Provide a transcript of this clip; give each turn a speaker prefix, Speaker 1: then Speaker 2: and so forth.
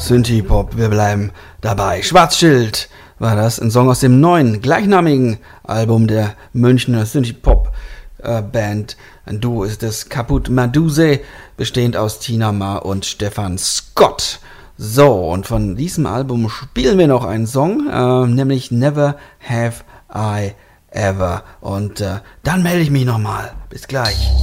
Speaker 1: Synthie-Pop, wir bleiben dabei. Schwarzschild war das, ein Song aus dem neuen, gleichnamigen Album der Münchner Synthie-Pop-Band. Ein Duo ist es, Caput Maduse, bestehend aus Tina Ma und Stefan Scott. So, und von diesem Album spielen wir noch einen Song, nämlich Never Have I Ever. Und dann melde ich mich nochmal. Bis gleich.